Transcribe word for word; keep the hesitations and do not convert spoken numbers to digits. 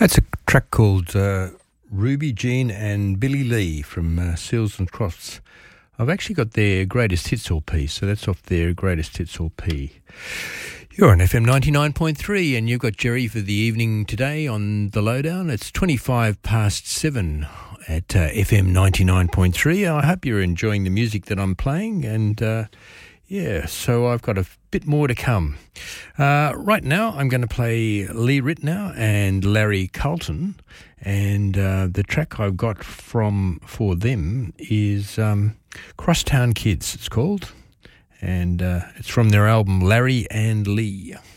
That's a track called uh, Ruby Jean and Billy Lee from uh, Seals and Crofts. I've actually got their Greatest Hits L P, so that's off their Greatest Hits L P. You're on F M ninety-nine point three and you've got Jerry for the evening today on The Lowdown. It's twenty-five past seven at uh, F M ninety-nine point three. I hope you're enjoying the music that I'm playing, and uh, yeah, so I've got a bit more to come. Uh, right now I'm going to play Lee Ritenour and Larry Carlton, and uh, the track I've got from for them is um, Crosstown Kids, it's called, and uh, it's from their album Larry and Lee.